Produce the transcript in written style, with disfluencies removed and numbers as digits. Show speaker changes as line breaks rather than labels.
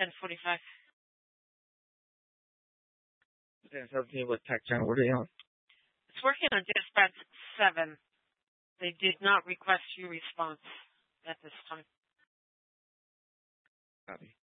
10:45.
Help me with tech channel. What are you on?
It's working on dispatch 7. They did not request your response at this time.
Copy.